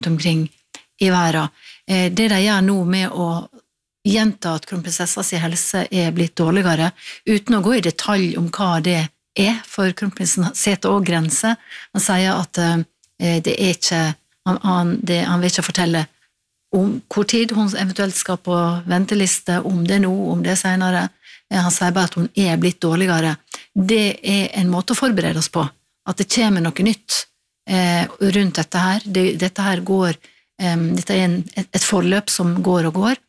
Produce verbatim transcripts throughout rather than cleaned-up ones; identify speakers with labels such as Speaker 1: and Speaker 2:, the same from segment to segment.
Speaker 1: omkring i verden. Det de gjør nå med å gjenta at kronprinsessas helse er blitt dårligere, uten å gå i detalj om hva det er, for kronprinsen setter også grenser. Han sier at det er ikke, han, han, det, han vil ikke fortelle om hvor tid hun eventuelt skal på venteliste, om det er nå, om det er senere. Han sier bare at hun er blitt dårligere. Det er en måte å forberede oss på, at det kommer noe nytt eh, rundt dette her. Det, dette her går, eh, dette er en, et, et forløp som går og går,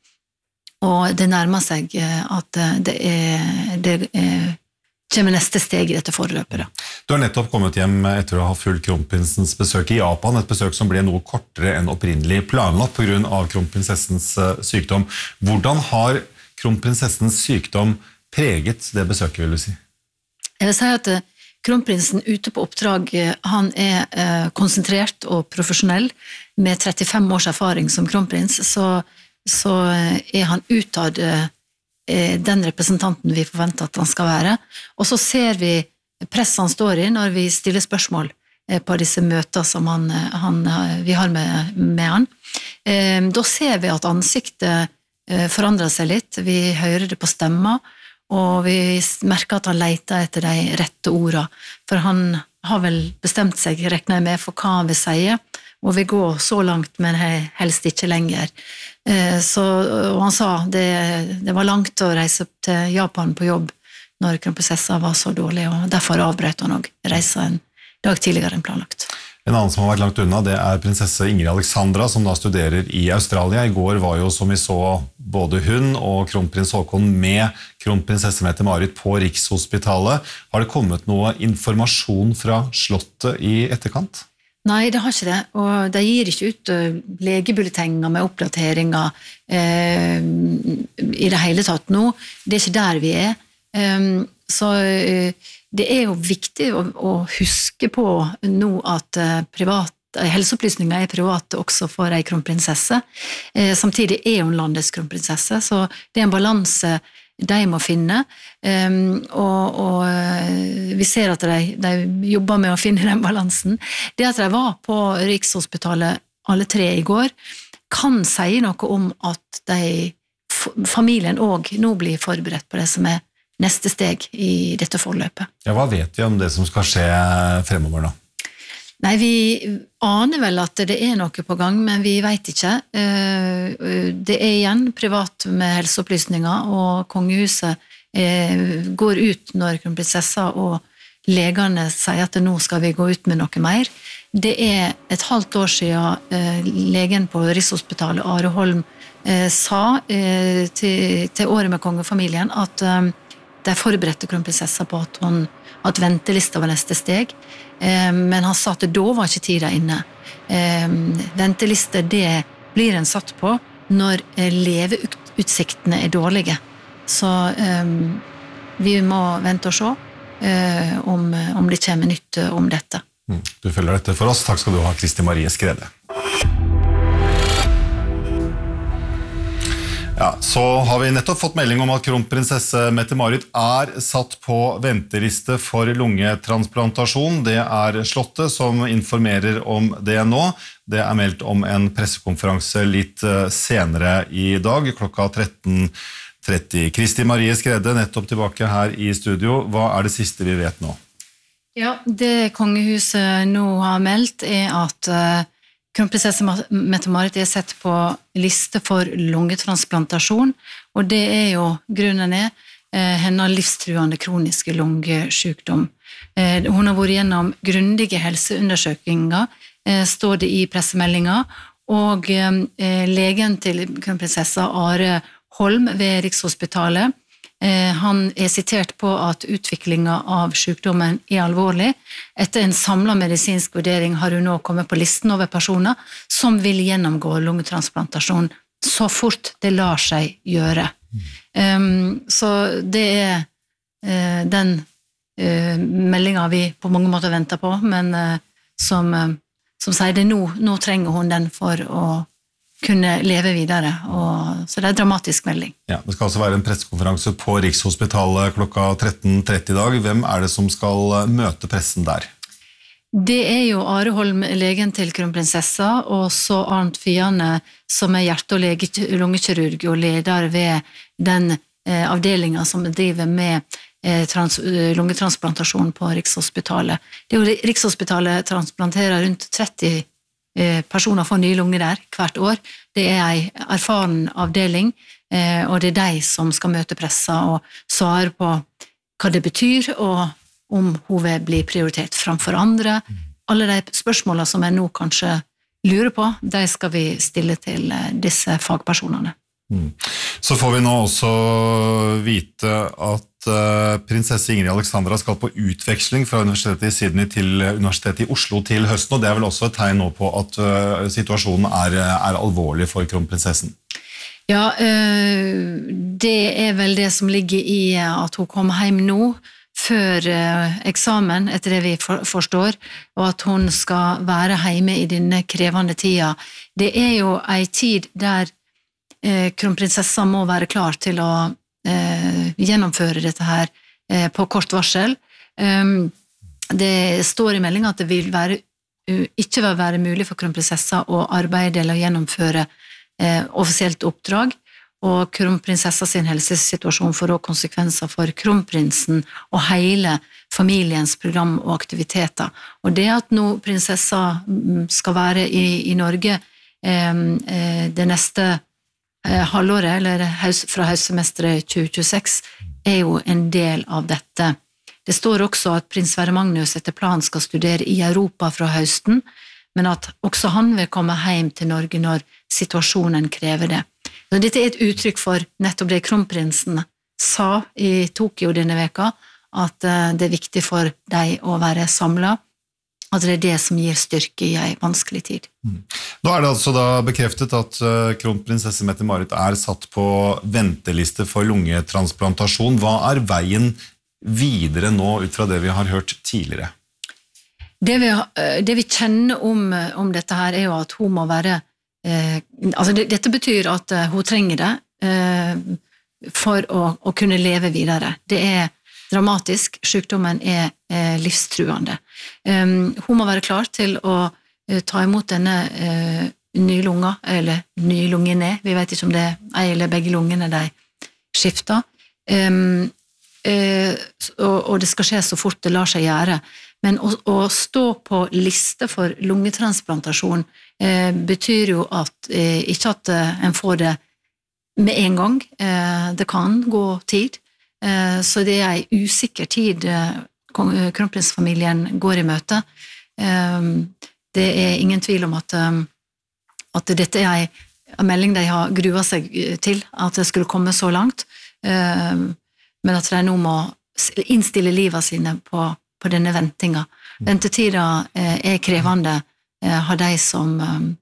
Speaker 1: og det nærmer seg eh, at det, er, det eh, kommer neste steg i dette forløpet. Da.
Speaker 2: Du har nettopp kommet hjem etter å ha fulgt kronprinsens besøk i Japan, et besøk som ble noe kortere enn opprinnelig planlagt på grunn av kronprinsessens sykdom. Hvordan har kronprinsessens sykdom preget det besøket, vil du si?
Speaker 1: Jeg vil si at kronprinsen ute på oppdrag, han er konsentrert og profesjonell, med trettifem års erfaring som kronprins, så, så er han utad den representanten vi forventer at han skal være. Og så ser vi presset han står i når vi stiller spørsmål på disse møter som han, han, vi har med, med han. Da ser vi at ansiktet forandrer seg litt, vi hører det på stemmer, og vi merker at han leter etter de rette ordene, for han har vel bestemt seg, regner jeg med, for hva han vil si, og vil gå så langt, men helst ikke lenger. Så, og han sa, det, det var langt å reise til Japan på jobb når kronprinsessa var så dårlig, og derfor avbrøt han også reise en dag tidligere enn planlagt.
Speaker 2: En annen som har vært langt unna, det er prinsesse Ingrid Alexandra, som da studerer i Australia. I går var jo, som vi så, både hun og kronprins Håkon med kronprinsesse Mette-Marit på Rikshospitalet. Har det kommet noe informasjon fra slottet i etterkant?
Speaker 1: Nei, det har ikke det, og de gir ikke ut legebulletenger med oppdateringer eh, i det hele tatt nå. Det er ikke der vi er. Um, så uh, det er jo viktig å, å huske på nå at uh, privat, uh, helseopplysninger er private også for en kronprinsesse. Uh, samtidig er hun landets kronprinsesse, så det er en balanse de må finne, um, og, og uh, vi ser at de, de jobber med å finne den balansen. Det at de var på Rikshospitalet alle tre i går, kan si noe om at de, familien også nå blir forberedt på det som er neste steg i dette forløpet.
Speaker 2: Ja, hva vet vi om det som skal skje fremover da?
Speaker 1: Nei, vi aner vel at det er noe på gang, men vi vet ikke. Det er igjen privat med helseopplysninger, og kongehuset går ut når kronprinsessa og legene sier at nå skal vi gå ut med noe mer. Det er et halvt år siden legen på Rikshospitalet, Are Holm, sa til, til året med kongefamilien at de forberedte kronprinsessa på at, hun, at ventelista var neste steg, men han sa at da var ikke tida inne. Venteliste, det blir en satt på når leveutsiktene er dårlige. Så vi må vente og se om, om det kommer nytt om dette.
Speaker 2: Du følger dette for oss. Takk skal du ha, Kristi Marie Skrede. Ja, så har vi nettopp fått melding om at kronprinsesse Mette-Marit er satt på venteliste for lungetransplantasjon. Det er slottet som informerer om det nå. Det er meldt om en pressekonferanse litt senere i dag, klokka tretten tretti. Kristi Marie Skrede, nettopp tilbake her i studio. Hva er det siste vi vet nå?
Speaker 1: Ja, det kongehuset nå har meldt er at uh, kronprinsesse Mette-Marit er sett på liste for lungetransplantasjon, og det er jo grunnen er eh, hennes livstruende kroniske lungesykdom. Eh, hun har vært gjennom grundige helseundersøkelser, eh, står det i pressemeldinga, og eh, legen til kronprinsessa Are Holm ved Rikshospitalet, han er sitert på at utviklingen av sykdommen er alvorlig. Etter en samlet medisinsk vurdering har hun nå kommet på listen over personer som vil gjennomgå lungetransplantasjon så fort det lar seg gjøre. Mm. Um, så det er uh, den uh, meldingen vi på mange måter venter på, men uh, som, uh, som sier det nå, nå trenger hun den for å kunne leve videre, og, så det er en dramatisk melding.
Speaker 2: Ja, det skal altså være en pressekonferanse på Rikshospitalet klokka tretten tretti i dag. Hvem er det som skal møte pressen der?
Speaker 1: Det er jo Are Holm, legen til kronprinsessa, og så Arnt Fiane, som er hjerte- og lungekirurg og leder ved den eh, avdelingen som driver med eh, trans, lungetransplantasjon på Rikshospitalet. Det er jo Rikshospitalet transplanterer rundt tretti eh, personer for nye lunger der hvert år. Det er en erfaren avdeling, eh, og det er de som skal møte pressa og svare på hva det betyr, og om hun vil bli prioritert framfor andre. Alle de spørsmålene som jeg nå kanskje lurer på, de skal vi stille til disse fagpersonene.
Speaker 2: Mm. Så får vi nå også vite at uh, prinsesse Ingrid Alexandra skal på utveksling fra Universitetet i Sydney til Universitetet i Oslo til høsten, og det er vel også et tegn nå på at uh, situasjonen er, er alvorlig for kronprinsessen.
Speaker 1: Ja, uh, det er vel det som ligger i at hun kommer hjem nå, før eh, eksamen, etter det vi for, forstår, og at hun skal være hjemme i denne krevende tida. Det er jo en tid der eh, kronprinsessa må være klar til å eh, gjennomføre dette her eh, på kort varsel. Um, det står i meldingen at det vil være, uh, ikke vil være mulig for kronprinsessa å arbeide eller gjennomføre eh, offisielt oppdrag, og kronprinsessa sin helsesituasjon får også konsekvenser for kronprinsen og hele familiens program og aktiviteter. Og det at nå prinsessa skal være i, i Norge eh, det neste eh, halvåret, eller haus, fra høstsemesteret tjue tjueseks, er jo en del av dette. Det står også at prins Sverre Magnus etter planen skal studere i Europa fra høsten, men at også han vil komme hjem til Norge når situasjonen krever det. Så dette er et uttrykk for nettopp det kronprinsen sa i Tokyo denne veka, at det er viktig for deg å være samlet, at det er det som gir styrke i en vanskelig tid.
Speaker 2: Mm. Nå er det altså da bekreftet at uh, kronprinsesse Mette-Marit er satt på venteliste for lungetransplantasjon. Hva er veien videre nå ut fra det vi har hørt tidligere?
Speaker 1: Det vi, det vi kjenner om, om dette her er jo at hun må være Eh, altså det, dette betyr at uh, hun trenger det uh, for å, å kunne leve videre. Det er dramatisk, sykdommen er uh, livstruende. Um, hun må være klar til å uh, ta imot denne uh, nye lunga, eller nye lungene, vi vet ikke om det er ei eller begge lungene de skifter, um, uh, og, og det skal skje så fort det lar seg gjøre. Men å, å stå på liste for lungetransplantasjon eh, betyr jo at eh, ikke at eh, en får det med en gang. Eh, det kan gå tid, eh, så det er en usikker tid eh, kronprinsfamilien går i møte. Eh, det er ingen tvil om at, eh, at dette er en melding de har gruet seg til, at det skulle komme så langt, eh, men at de nå må innstille livet sine på på denne ventinga. Ventetida eh, er krevende, eh, har de som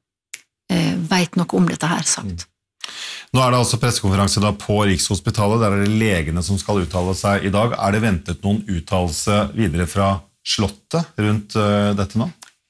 Speaker 1: eh, vet noe om dette her sagt.
Speaker 2: Nå er det altså pressekonferanse da på Rikshospitalet, der er det legene som skal uttale seg i dag. Er det ventet noen uttalelse videre fra Slottet rundt uh, dette nå?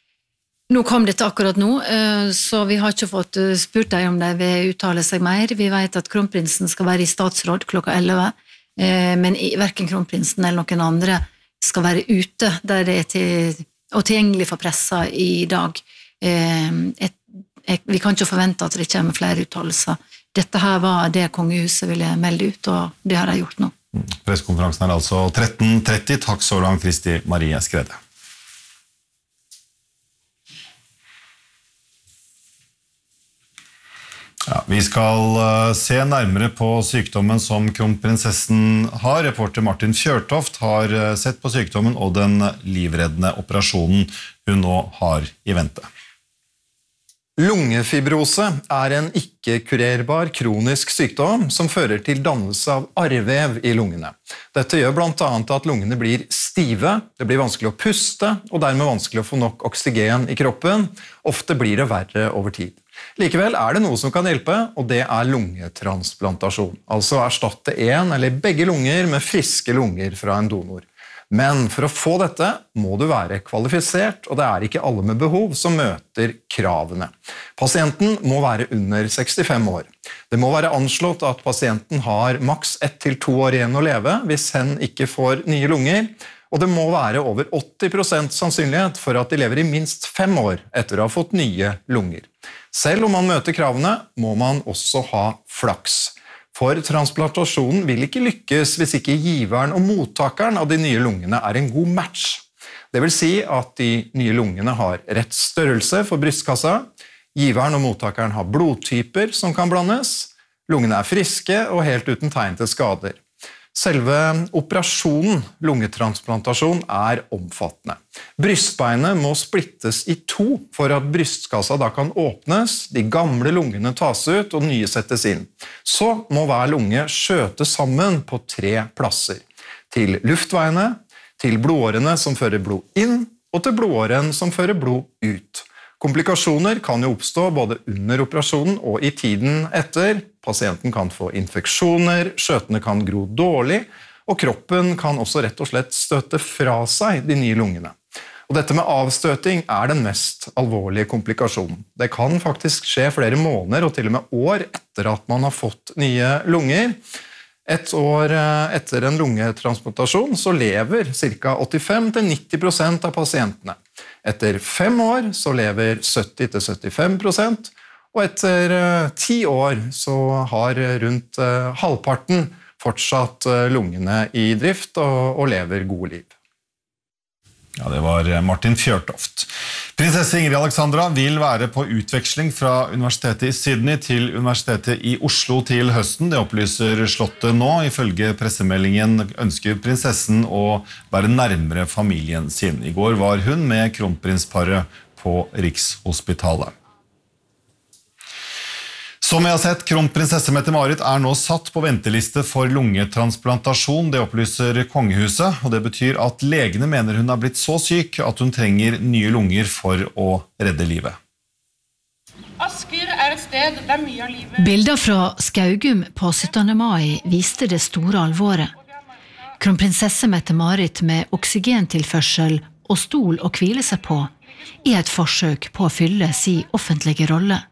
Speaker 1: Nå kom dette akkurat nå, uh, så vi har ikke fått uh, spurt dem om de vil uttale seg mer. Vi vet at kronprinsen skal være i statsråd klokka elleve, uh, men hverken kronprinsen eller noen andre skal være ute, der det er til, og tilgjengelig for pressa i dag. Eh, et, et, vi kan ikke forvente at det kommer flere uttalelser. Dette her var det kongehuset ville melde ut, og det har de gjort nå.
Speaker 2: Mm. Pressekonferansen er altså tretten tretti. Takk så langt, Kristi Marie Skredde. Ja, vi skal uh, se nærmere på sykdommen som kronprinsessen har. Reporter Martin Fjørtoft har uh, sett på sykdommen og den livreddende operasjonen hun nå har i vente.
Speaker 3: Lungefibrose er en ikke-kurerbar kronisk sykdom som fører til dannelse av arrvev i lungene. Dette gjør blant annet at lungene blir stive, det blir vanskelig å puste, og dermed vanskelig å få nok oksygen i kroppen. Ofte blir det verre over tid. Likevel er det noe som kan hjelpe, og det er lungetransplantasjon. Altså erstatte en eller begge lunger med friske lunger fra en donor. Men for å få dette må du være kvalifisert, og det er ikke alle med behov som møter kravene. Pasienten må være under sekstifem år. Det må være anslått at pasienten har maks ett til to år igjen å leve hvis hen ikke får nye lunger, Og det må være over åtti prosent sannsynlighet for at de lever i minst fem år etter å ha fått nye lunger. Selv om man møter kravene, må man også ha flaks. For transplantasjonen vil ikke lykkes hvis ikke giveren og mottakeren av de nye lungene er en god match. Det vil si at de nye lungene har rett størrelse for brystkassa, giveren og mottakeren har blodtyper som kan blandes, lungene er friske og helt uten tegn til skader. Selve operasjonen, lungetransplantasjon, er omfattende. Brystbeinet må splittes i to for at brystkassa da kan åpnes, de gamle lungene tas ut og nye settes inn. Så må hver lunge skjøte sammen på tre plasser. Til luftveiene, til blodårene som fører blod inn, og til blodåren som fører blod ut. Komplikasjoner kan jo oppstå både under operasjonen og i tiden etter. Pasienten kan få infeksjoner, skjøtene kan gro dårlig, og kroppen kan også rett og slett støte fra seg de nye lungene. Og dette med avstøting er den mest alvorlige komplikasjonen. Det kan faktisk skje flere måneder og til og med år etter at man har fått nye lunger. Et år etter en lungetransplantasjon så lever ca. åttifem til nitti prosent av pasientene. Etter fem år så lever sytti til syttifem prosent, og etter ti år så har rundt halvparten fortsatt lungene i drift og, og lever gode liv.
Speaker 2: Ja, det var Martin Fjørtoft. Prinsesse Ingrid Alexandra vil være på utveksling fra Universitetet i Sydney til Universitetet i Oslo til høsten. Det opplyser Slottet nå. Ifølge pressemeldingen ønsker prinsessen å være nærmere familien sin. I går var hun med kronprinsparet på Rikshospitalet. Som jeg har sett, kronprinsesse Mette-Marit er nå satt på venteliste for lungetransplantasjon. Det opplyser kongehuset, og det betyr at legene mener hun er blitt så syk at hun trenger nye lunger for å redde livet.
Speaker 4: Asker er et sted der mye av livet...
Speaker 1: Bilder fra Skaugum på syttende mai viste det store alvoret. Kronprinsesse Mette-Marit med oksygentilførsel og stol å hvile seg på i et forsøk på å fylle sin offentlige rolle.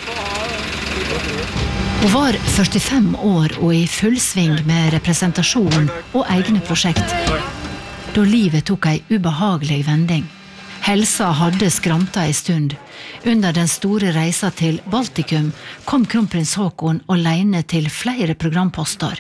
Speaker 1: Hun var førtifem år og i full sving med representasjon og egne prosjekt, da livet tok ei ubehagelig vending. Helsa hadde skramta en stund. Under den store reisa til Baltikum kom kronprins Haakon alene til flere programposter.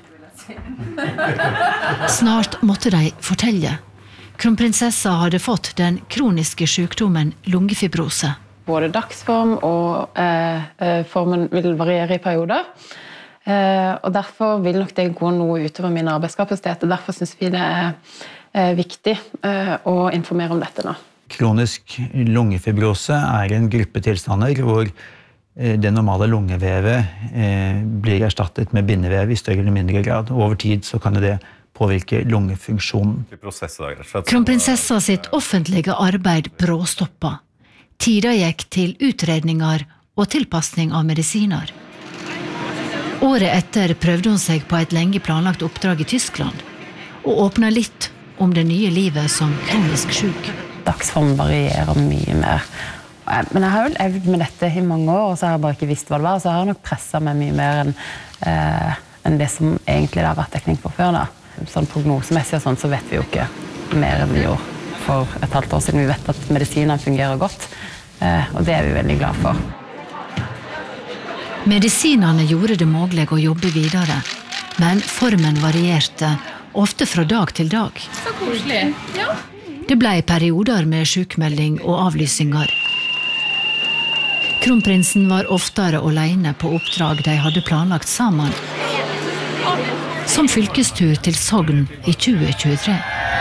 Speaker 1: Snart måtte de fortelle. Kronprinsessa hadde fått den kroniske sykdommen lungefibrose.
Speaker 5: Både dagsform og eh, formen vil variere i perioder. Eh, og derfor vil nok det gå noe utover min arbeidskapasitet. Og derfor synes vi det er eh, viktig eh, å informere om dette nå.
Speaker 6: Kronisk lungefibrose er en gruppe tilstander hvor eh, det normale lungevevet eh, blir erstattet med bindevev i større eller mindre grad. Og over tid så kan det påvirke lungefunksjonen.
Speaker 1: Kronprinsessa sitt offentlige arbeid bråstoppa. Tida gikk til utredninger og tilpassning av medisiner. Året etter prøvde hun seg på et lenge planlagt oppdrag i Tyskland, og åpnet litt om det nye livet som kronisk syk.
Speaker 5: Dagsform varierer mye mer. Men jeg har jo levd med dette i mange år, og så har jeg bare ikke visst hva det var, så jeg har nok presset meg mye mer enn, eh, enn det som egentlig det har vært dekning på før. Da. Sånn prognosemessig og sånn, så vet vi jo ikke mer enn vi gjorde for et halvt år siden. Vi vet at medisiner fungerer godt, og det er vi veldig glad for.
Speaker 1: Medisinene gjorde det mulig å jobbe videre, men formen varierte, ofte fra dag til dag.
Speaker 4: Så koselig, ja.
Speaker 1: Det ble perioder med sykmelding og avlysinger. Kronprinsen var oftere alene på oppdrag de hadde planlagt sammen, som fylkestur til Sogn i tjue tjuetre.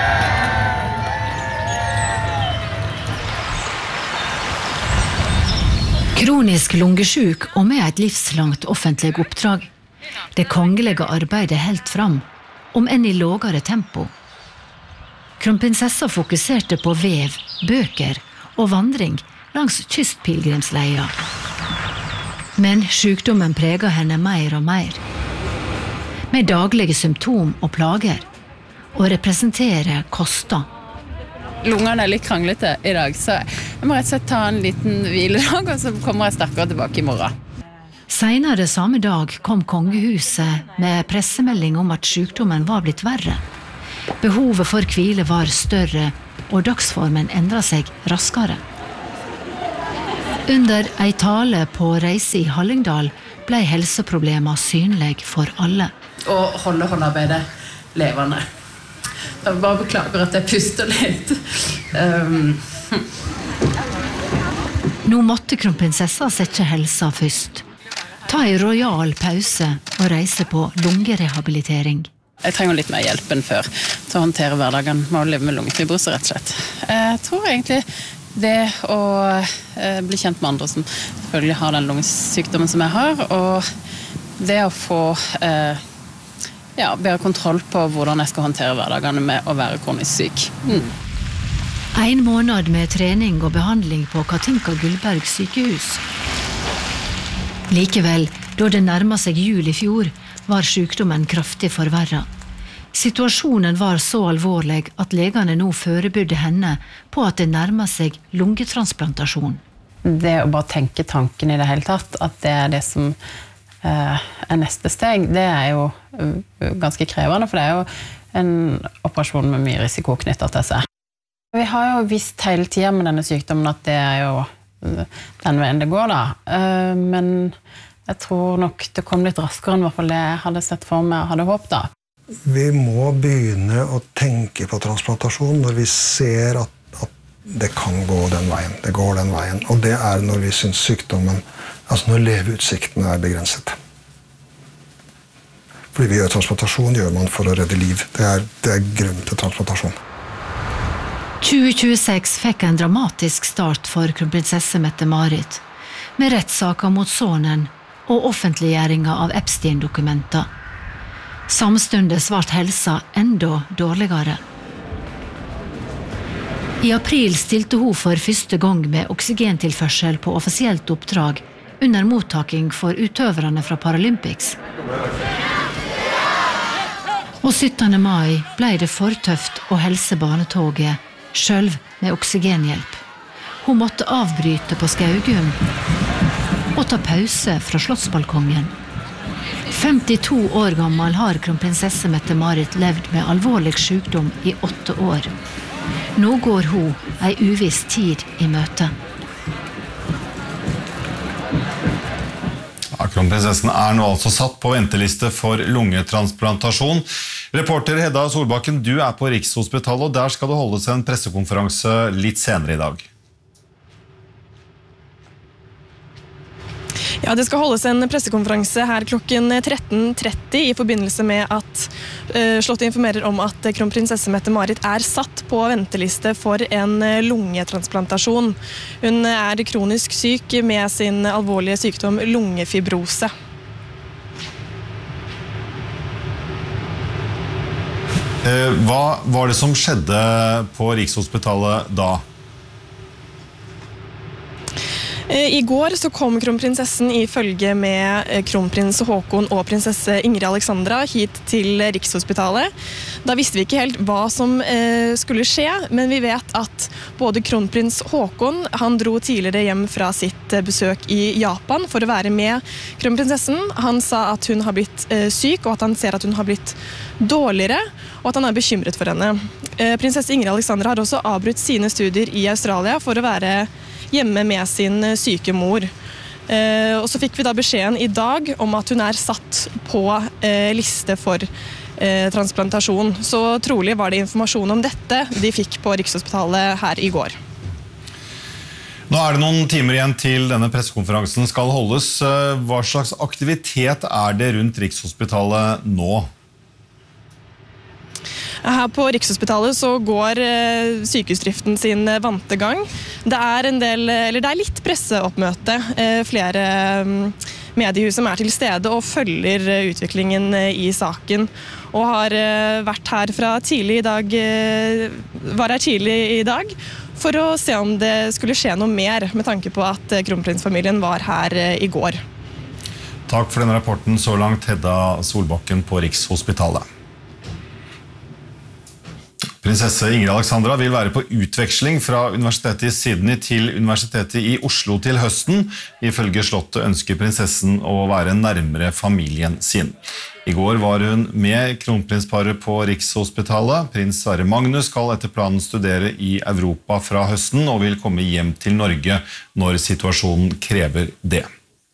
Speaker 1: Kronisk lungesjuk og med et livslangt offentlig oppdrag. Det kongelige arbeidet helt fram, om enn i lågere tempo. Kronprinsessa fokuserte på vev, bøker og vandring langs kystpilgrimsleia. Men sykdommen preget henne mer og mer. Med daglige symptom og plager. Å representere koster.
Speaker 5: Lungene er litt kranglete i dag, så jeg må rett og slett ta en liten hviledag, og så kommer jeg sterkere tilbake i morgen.
Speaker 1: Senere samme dag kom kongehuset med pressemelding om at sykdommen var blitt verre. Behovet for hvile var større, og dagsformen endret seg raskere. Under ei tale på reise i Hallingdal ble helseproblemer synlig for alle.
Speaker 5: Og holde håndarbeidet levende. Jeg bare beklager at jeg puster litt. Um.
Speaker 1: Nå måtte kronprinsessa sette helsa først. Ta en royal pause og reise på lungerehabilitering.
Speaker 5: Jeg trenger litt mer hjelp enn før til å håndtere hverdagen med å leve med lungefibrose, rett og slett. Jeg tror egentlig det å bli kjent med andre som selvfølgelig har den lungesykdommen som jeg har, og det å få ja, bedre kontroll på hvordan jeg skal håndtere hverdagen med å være kronisk syk. Mm.
Speaker 1: En måned med trening og behandling på Katinka Gullberg sykehus. Likevel, da det nærmet seg jul i fjor, var sykdommen kraftig forverret. Situasjonen var så alvorlig at legene nå forebudde henne på at det nærmet seg lungetransplantasjon.
Speaker 5: Det å bare tenke tanken i det hele tatt, at det er det som eh, er neste steg, det er jo ganske krevende, for det er jo en operasjon med mye risiko knyttet til seg. Vi har jo visst hele tiden med denne sykdommen at det er jo den veien det går da, eh, men jeg tror nok det kom litt raskere enn i hvert fall det jeg hadde sett for meg og hadde håpet da.
Speaker 7: Vi må begynne å tenke på transplantasjon når vi ser at, at det kan gå den veien. Det går den veien. Og det er når vi synes sykdommen, altså når leveutsiktene er begrenset. Fordi vi gjør transplantasjon, gjør man for å redde liv. Det er, det er grunn til transplantasjon.
Speaker 1: tjue tjueseks fikk en dramatisk start for kronprinsesse Mette-Marit, med rettssaker mot sonen og offentliggjøringa av Epstein-dokumenter. Samstundes ble helsa enda dårligere. I april stilte hun for første gang med oksygentilførsel på offisielt oppdrag under mottaking for utøverne fra Paralympics. Og syttende mai ble det for tøft å helse barnetoget, selv med oksygenhjelp. Hun måtte avbryte på Skaugum og ta pause fra slottsbalkongen. femtito år gammel har kronprinsesse Mette-Marit levd med alvorlig sykdom i åtte år. Nå går hun ei uviss tid i møte.
Speaker 2: Ja, kronprinsessen er nå altså satt på venteliste for lungetransplantasjon. Reporter Hedda Solbakken, du er på Rikshospitalet, og der skal det holdes en pressekonferanse litt senere i dag.
Speaker 8: Ja, det skal holdes en pressekonferanse her klokken tretten tretti i forbindelse med at uh, Slottet informerer om at kronprinsesse Mette-Marit er satt på venteliste for en lungetransplantasjon. Hun er kronisk syk med sin alvorlige sykdom lungefibrose.
Speaker 2: Uh, hva var det som skjedde på Rikshospitalet da?
Speaker 8: I går så kom kronprinsessen i følge med kronprins Håkon og prinsesse Ingrid Alexandra hit til Rikshospitalet. Da visste vi ikke helt hva som skulle skje, men vi vet at både kronprins Håkon, han dro tidligere hjem fra sitt besøk i Japan for å være med kronprinsessen. Han sa at hun har blitt syk, og at han ser at hun har blitt dårligere, og at han er bekymret for henne. Prinsesse Ingrid Alexandra har også avbrutt sine studier i Australia for å være hjemme med sin syke mor. Eh, og så fikk vi da beskjeden i dag om at hun er satt på eh, liste for eh, transplantasjon. Så trolig var det informasjon om dette de fikk på Rikshospitalet her i går.
Speaker 2: Nå er det noen timer igjen til denne pressekonferansen skal holdes. Hva slags aktivitet er det rundt Rikshospitalet nå?
Speaker 8: Her på Rikshospitalet så går sykehusdriften sin vante gang. Det er en del, eller det er litt presseoppmøte. Flere mediehus som er til stede og følger utviklingen i saken. Og har vært her fra tidlig i dag, var her tidlig i dag for å se om det skulle skje noe mer med tanke på at kronprinsfamilien var her i går.
Speaker 2: Takk for denne rapporten så langt, Hedda Solbakken på Rikshospitalet. Prinsesse Ingrid Alexandra vil være på utveksling fra Universitetet i Sydney til Universitetet i Oslo til høsten. Ifølge slottet ønsker prinsessen å være nærmere familien sin. I går var hun med kronprinsparet på Rikshospitalet. Prins Sverre Magnus skal etter planen studere i Europa fra høsten og vil komme hjem til Norge når situasjonen krever det.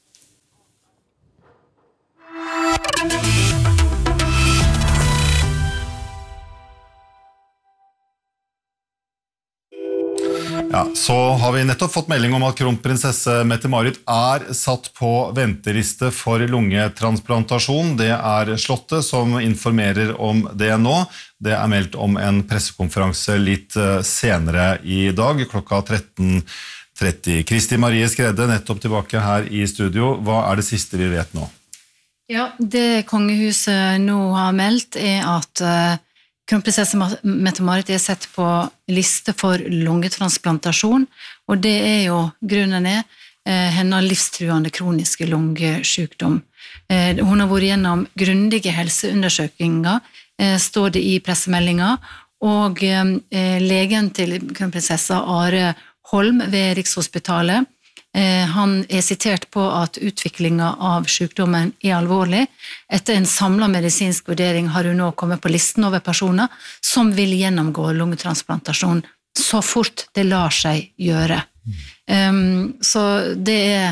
Speaker 2: Ja, så har vi nettopp fått melding om at kronprinsesse Mette-Marit er satt på venteliste for lungetransplantasjon. Det er slottet som informerer om det nå. Det er meldt om en pressekonferanse litt senere i dag, klokka tretten tretti. Kristi Marie Skredde, nettopp tilbake her i studio. Hva er det siste vi vet nå?
Speaker 1: Ja, det kongehuset nå har meldt er at kronprinsesse Mette-Marit er sett på liste for lungetransplantasjon, og det er jo grunnen er eh, hennes livstruende kroniske lungesykdom. Eh, hun har vært gjennom grundige helseundersøkelser, eh, står det i pressemeldinga, og eh, legen til kronprinsessa Are Holm ved Rikshospitalet, eh, han er sitert på at utviklingen av sykdommen er alvorlig. Etter en samlet medisinsk vurdering har hun nå kommet på listen over personer som vil gjennomgå lungetransplantasjon så fort det lar seg gjøre. Um, så det er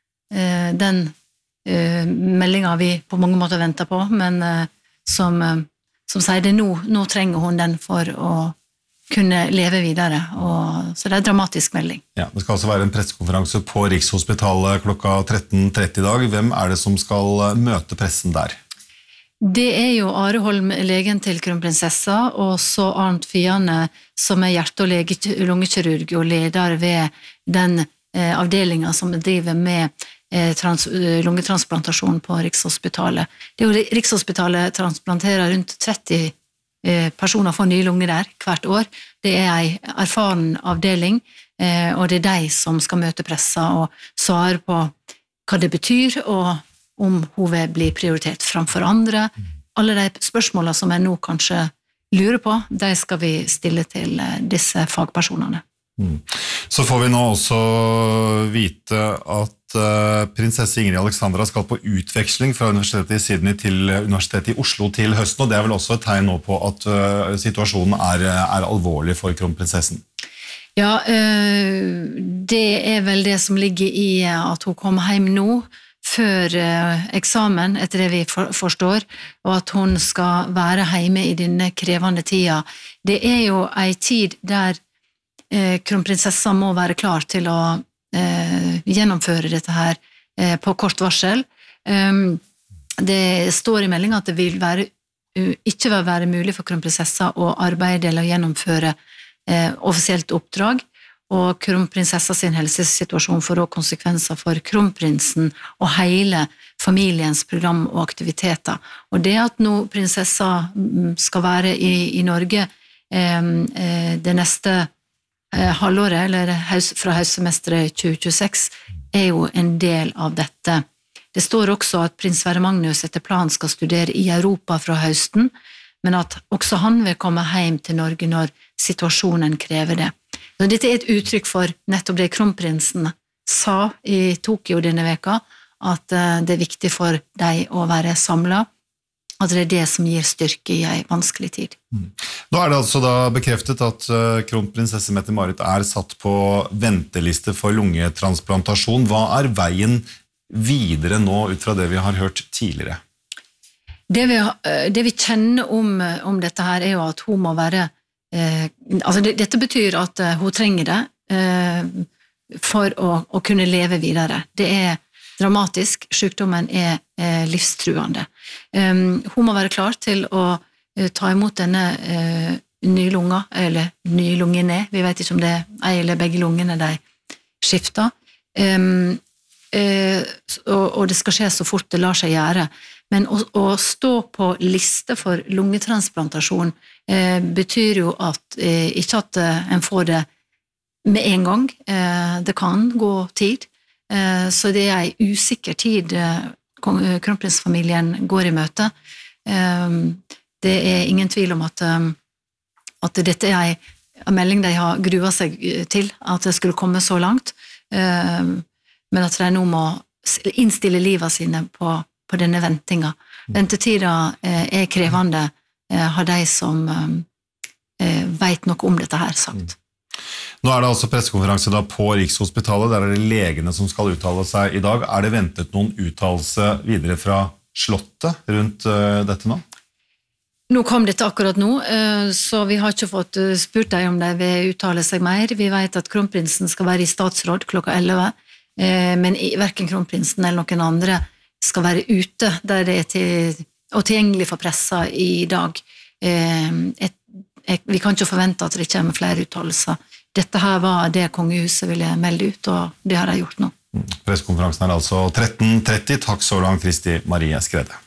Speaker 1: uh, den uh, meldingen vi på mange måter venter på, men uh, som, uh, som sier det nå, nå trenger hun den for å kunne leve videre, og, så det er en dramatisk melding.
Speaker 2: Ja, det skal altså være en pressekonferanse på Rikshospitalet klokka tretten tretti i dag. Hvem er det som skal møte pressen der?
Speaker 1: Det er jo Are Holm, legen til kronprinsessa, og så Arnt Fiane, som er hjerte- og lungekirurg og leder ved den eh, avdelingen som driver med eh, trans, lungetransplantasjon på Rikshospitalet. Det er jo Rikshospitalet transplanterer rundt tretti personer får nye lunger der hvert år. Det er en erfaren avdeling, og det er de som skal møte pressa og svare på hva det betyr, og om hun vil bli prioritert framfor andre. Alle de spørsmålene som jeg nå kanskje lurer på, de skal vi stille til disse fagpersonene.
Speaker 2: Mm. Så får vi nå også vite at uh, prinsesse Ingrid Alexandra skal på utveksling fra Universitetet i Sydney til Universitetet i Oslo til høsten, og det er vel også et tegn nå på at uh, situasjonen er, er alvorlig for kronprinsessen.
Speaker 1: Ja, uh, det er vel det som ligger i at hun kommer hjem nå, før uh, eksamen, etter det vi for, forstår, og at hun skal være hjemme i denne krevende tida. Det er jo en tid der Eh, kronprinsessa må være klar til å eh, gjennomføre dette her eh, på kort varsel. Um, det står i meldingen at det vil være, uh, ikke vil være mulig for kronprinsessa å arbeide eller gjennomføre eh, offisielt oppdrag, og kronprinsessa sin helsesituasjon får også konsekvenser for kronprinsen og hele familiens program og aktiviteter. Og det at nå prinsessa skal være i, i Norge eh, det neste halvåret, eller fra høstsemesteret tjue tjueseks, er jo en del av dette. Det står også at prins Sverre Magnus etter planen skal studere i Europa fra høsten, men at også han vil komme hjem til Norge når situasjonen krever det. Så dette er et uttrykk for nettopp det kronprinsen sa i Tokyo denne veka, at det er viktig for deg å være samlet, at det er det som gir styrke i en vanskelig tid.
Speaker 2: Mm. Nå er det altså da bekreftet at uh, kronprinsesse Mette-Marit er satt på venteliste for lungetransplantasjon. Hva er veien videre nå ut fra det vi har hørt tidligere?
Speaker 1: Det vi, det vi kjenner om, om dette her er jo at hun må være eh, altså det, dette betyr at uh, hun trenger det eh, for å, å kunne leve videre. Det er dramatisk, sykdommen er eh, livstruende. Um, hun må være klar til å uh, ta imot denne uh, nye lunga, eller nye lungene, vi vet ikke om det er en eller begge lungene de skifter, um, uh, og, og det skal skje så fort det lar seg gjøre. Men å, å stå på liste for lungetransplantasjon uh, betyr jo at, uh, ikke at uh, en får det med en gang, uh, det kan gå tid, så det er en usikker tid kronprinsfamilien går i møte. Det er ingen tvil om at, at dette er en melding de har gruet seg til, at det skulle komme så langt, men at de nå må innstille livet sine på, på denne ventinga. Ventetida er krevende, har de som vet noe om dette her sagt.
Speaker 2: Nå er det altså pressekonferanse da på Rikshospitalet, der er det legene som skal uttale seg i dag. Er det ventet noen uttalelse videre fra Slottet rundt dette nå?
Speaker 1: Nå kom dette akkurat nå, så vi har ikke fått spurt deg om de vil uttale seg mer. Vi vet at kronprinsen skal være i statsråd klokka elleve, men hverken kronprinsen eller noen andre skal være ute der det er til, og tilgjengelig for pressa i dag. Et, et, vi kan ikke forvente at det kommer flere uttalelser. Dette her var det kongehuset ville melde ut, og det har de gjort nå.
Speaker 2: Pressekonferansen er altså tretten tretti. Takk så langt, Kristi Marie Skrede.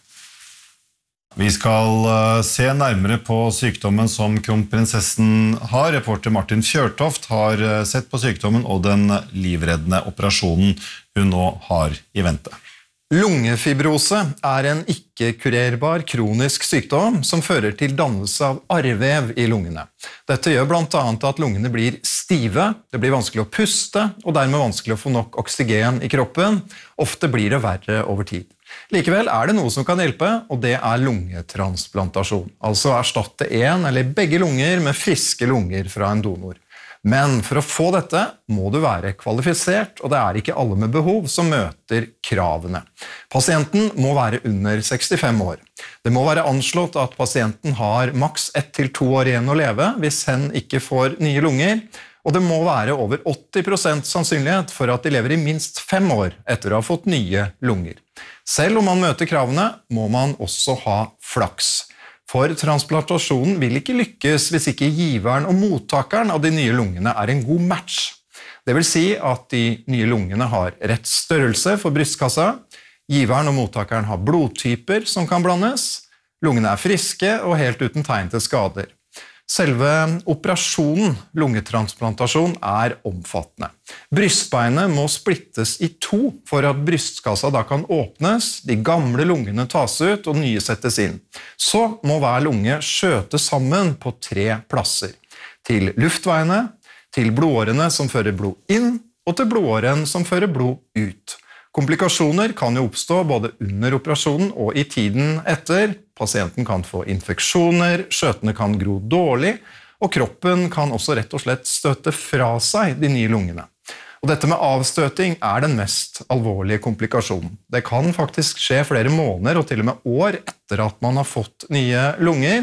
Speaker 2: Vi skal se nærmere på sykdommen som kronprinsessen har. Reporter Martin Fjørtoft har sett på sykdommen og den livreddende operasjonen hun nå har i vente.
Speaker 3: Lungefibrose er en ikke-kurerbar kronisk sykdom som fører til dannelse av arrvev i lungene. Dette gjør blant annet at lungene blir stive, det blir vanskelig å puste, og dermed vanskelig å få nok oksygen i kroppen. Ofte blir det verre over tid. Likevel er det noe som kan hjelpe, og det er lungetransplantasjon. Altså erstatte en eller begge lunger med friske lunger fra en donor. Men for å få dette må du være kvalifisert, og det er ikke alle med behov som møter kravene. Pasienten må være under sekstifem år. Det må være anslått at pasienten har maks ett til to år igjen å leve hvis hen ikke får nye lunger, og det må være over åtti prosent sannsynlighet for at de lever i minst fem år etter å ha fått nye lunger. Selv om man møter kravene, må man også ha flaks. For transplantasjonen vil ikke lykkes hvis ikke giveren og mottakeren av de nye lungene er en god match. Det vil si at de nye lungene har rett størrelse for brystkassa, giveren og mottakeren har blodtyper som kan blandes, lungene er friske og helt uten tegn til skader. Selve operasjonen, lungetransplantasjon, er omfattende. Brystbeinet må splittes i to for at brystkassa da kan åpnes, de gamle lungene tas ut og nye settes inn. Så må hver lunge skjøte sammen på tre plasser. Til luftveiene, til blodårene som fører blod inn, og til blodåren som fører blod ut. Komplikasjoner kan jo oppstå både under operasjonen og i tiden etter. Pasienten kan få infeksjoner, skjøtene kan gro dårlig, og kroppen kan også rett og slett støte fra seg de nye lungene. Og dette med avstøting er den mest alvorlige komplikasjonen. Det kan faktisk skje flere måneder og til og med år etter at man har fått nye lunger.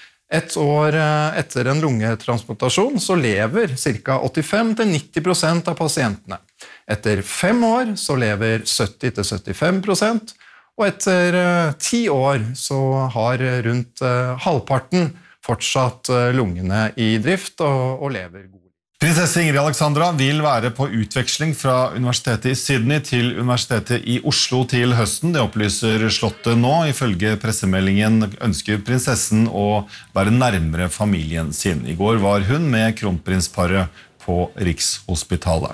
Speaker 3: Et år etter en lungetransplantasjon så lever ca åttifem til nitti prosent av pasientene. Etter fem år så lever sytti til syttifem prosent, og etter ti år så har rundt halvparten fortsatt lungene i drift og, og lever god.
Speaker 2: Prinsesse Ingrid Alexandra vil være på utveksling fra Universitetet i Sydney til Universitetet i Oslo til høsten. Det opplyser Slottet nå. Ifølge pressemeldingen ønsker prinsessen å være nærmere familien sin. I går var hun med kronprinsparet på Rikshospitalet.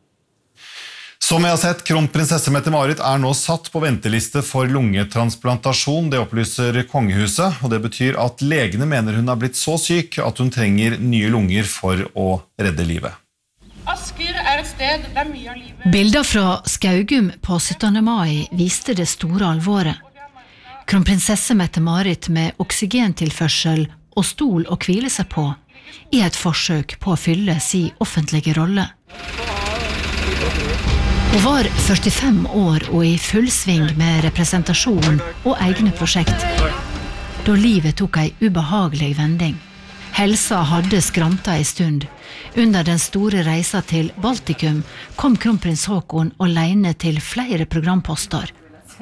Speaker 2: Som vi har sett, kronprinsesse Mette-Marit er nå satt på venteliste for lungetransplantasjon. Det opplyser kongehuset, og det betyr at legene mener hun er blitt så syk at hun trenger nye lunger for å redde livet.
Speaker 4: Asker er et sted der mye av livet...
Speaker 1: Bilder fra Skaugum på syttende mai viste det store alvoret. Kronprinsesse Mette-Marit med oksygentilførsel og stol å hvile seg på i et forsøk på å fylle sin offentlige rolle. Hun var førtifem år og i full sving med representasjon og egne prosjekt, da livet tok ei ubehagelig vending. Helsa hadde skranta en stund. Under den store reisa til Baltikum kom kronprins Haakon alene til flere programposter.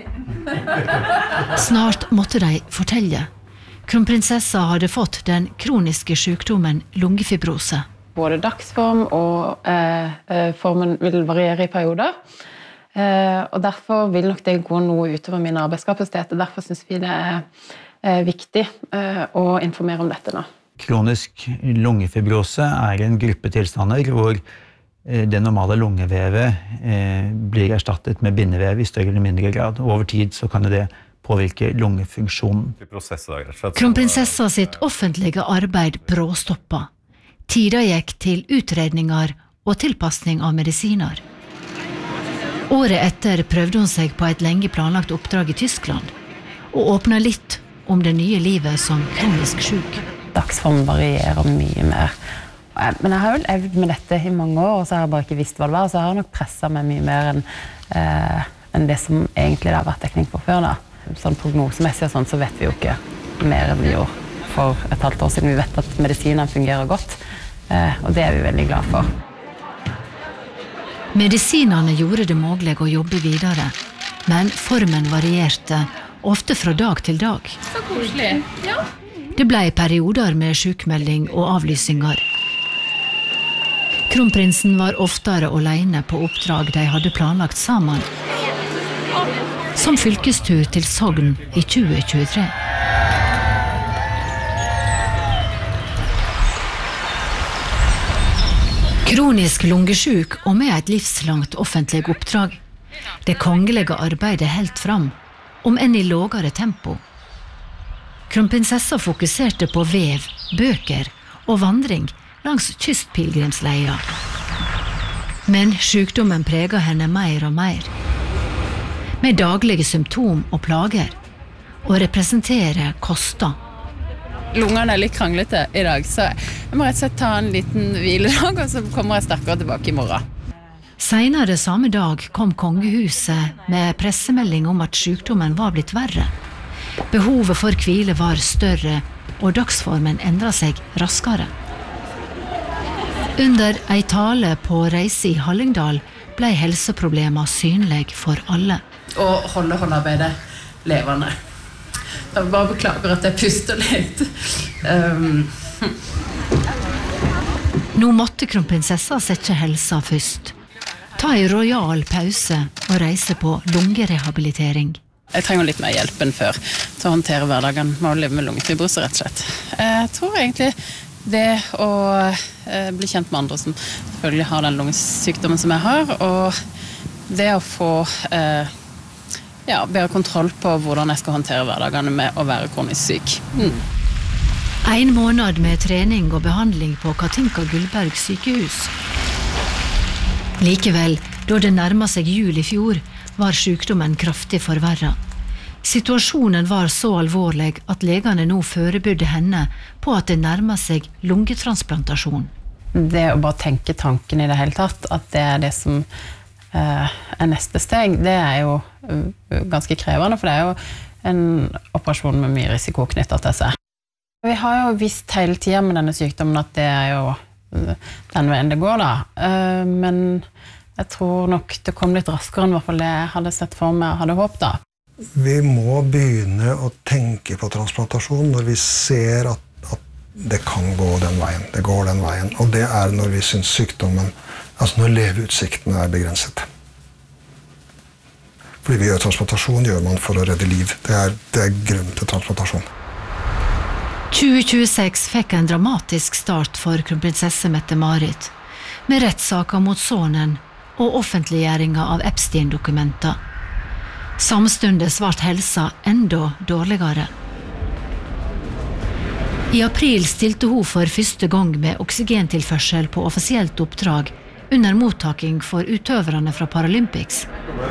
Speaker 1: Snart måtte de fortelle. Kronprinsessa hadde fått den kroniske sykdommen lungefibrose.
Speaker 5: Både dagsform og eh, formen vil variere i perioder. Eh, og derfor vil nok det gå noe utover min arbeidskapasitet, og derfor synes vi det er eh, viktig eh, å informere om dette nå.
Speaker 6: Kronisk lungefibrose er en gruppe tilstander hvor eh, det normale lungevevet eh, blir erstattet med bindevev i større eller mindre grad. Og over tid så kan det påvirke lungefunksjonen.
Speaker 1: Kronprinsessa sitt offentlige arbeid bråstoppa. Tida gikk til utredninger og tilpassning av medisiner. Året etter prøvde hun seg på et lenge planlagt oppdrag i Tyskland, og åpna litt om det nye livet som kronisk syk.
Speaker 5: Dagsformen varierer mye mer. Men jeg har jo levd med dette i mange år, og så har jeg bare ikke visst hva det var, så jeg har nok presset meg mye mer enn eh, enn det som egentlig har vært dekning på før da. Sånn prognosemessig og sånn, så vet vi jo ikke mer enn vi gjorde for et halvt år siden. Vi vet at medisinen fungerer godt, eh, og det er vi veldig glad for.
Speaker 1: Medisinene gjorde det mulig å jobbe videre, men formen varierte, ofte fra dag til dag.
Speaker 9: Så koselig, ja.
Speaker 1: Det ble perioder med sykmelding og avlysinger. Kronprinsen var oftere alene på oppdrag de hadde planlagt sammen, som fylkestur til Sogn i tjue tjuetre. Kronisk lungesjuk og med et livslangt offentlig oppdrag. Det kongelige arbeidet helt fram, om enn i lågere tempo. Kronprinsessa fokuserte på vev, bøker og vandring langs kystpilgrimsleia. Men sykdommen preget henne mer og mer. Med daglige symptom og plager, og representere koster.
Speaker 5: Lungene er litt kranglete i dag, så jeg må rett og slett ta en liten hviledag, og så kommer jeg sterkere tilbake i morgen.
Speaker 1: Senere samme dag kom kongehuset med pressemelding om at sykdommen var blitt verre. Behovet for hvile var større, og dagsformen endret seg raskere. Under ei tale på reise i Hallingdal ble helseproblemer synlig for alle.
Speaker 5: Og holde håndarbeidet levende. Jeg bare beklager at jeg puster litt. Um.
Speaker 1: Nå måtte kronprinsessa sette helsa først. Ta en royal pause og reise på lungerehabilitering.
Speaker 5: Jeg trenger litt mer hjelp enn før til å håndtere hverdagen med å leve med lungefibrose, rett og slett. Jeg tror egentlig det å bli kjent med andre som selvfølgelig har den lungesykdommen som jeg har, og det å få eh, ja, bedre kontroll på hvordan jeg skal håndtere hverdagene med å være kronisk syk. Mm.
Speaker 1: En måned med trening og behandling på Katinka Gullberg sykehus. Likevel, da det nærmet seg jul i fjor, var sykdommen kraftig forverret. Situasjonen var så alvorlig at legene nå forberedte henne på at det nærmet seg lungetransplantasjon.
Speaker 5: Det å bare tenke tanken i det hele tatt, at det er det som uh, er neste steg, det er jo uh, ganske krevende, for det er jo en operasjon med mye risiko knyttet til seg. Vi har jo visst hele tiden med denne sykdommen at det er jo uh, den veien det går da, uh, men jeg tror nok det kom litt raskere enn i hvert fall det jeg hadde sett for meg og hadde håpet da.
Speaker 7: Vi må begynne å tenke på transplantasjon når vi ser at, at det kan gå den veien. Det går den veien. Og det er når vi synes sykdommen, altså når leveutsiktene er begrenset. Fordi vi gjør transplantasjon, gjør man for å redde liv. Det er, det er grunnen til transplantasjon.
Speaker 1: tjue tjueseks fikk en dramatisk start for kronprinsesse Mette-Marit, med rettssaker mot sonen og offentliggjøringa av Epstein-dokumenter. Samstundes ble helsa enda dårligere. I april stilte hun for første gang med oksygentilførsel på offisielt oppdrag under mottaking for utøverne fra Paralympics.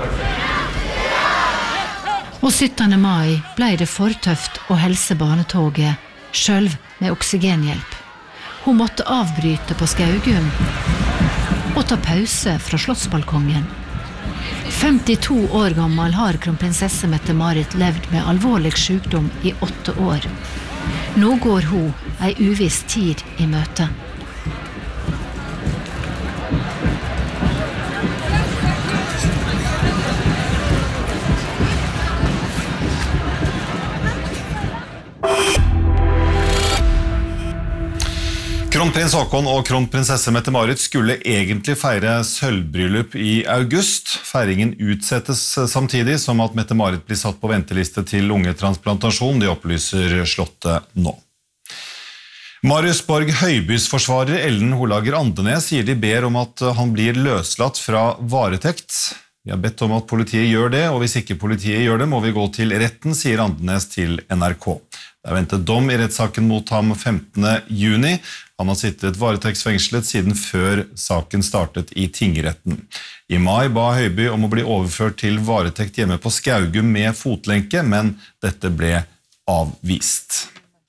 Speaker 1: Og syttende mai ble det for tøft å helse barnetoget, selv med oksygenhjelp. Hun måtte avbryte på Skaugum og ta pause fra slottsbalkongen. femtito år gammel har kronprinsesse Mette-Marit levd med alvorlig sykdom i åtte år. Nå går hun ei uviss tid i møte.
Speaker 2: Kronprins Haakon og kronprinsesse Mette-Marit skulle egentlig feire sølvbryllup i august. Feiringen utsettes samtidig som at Mette-Marit blir satt på venteliste til lungetransplantasjon, det opplyser slottet nå. Marius Borg Høibys forsvarer Ellen Holager Andenes sier de ber om at han blir løslatt fra varetekt. Vi har bedt om at politiet gjør det, og hvis ikke politiet gjør det, må vi gå til retten, sier Andenes til N R K. Det er ventet dom i rettssaken mot ham femtende juni. Han har sittet varetektsfengslet siden før saken startet i tingretten. I mai ba Høiby om å bli overført til varetekt hjemme på Skaugum med fotlenke, men dette ble avvist.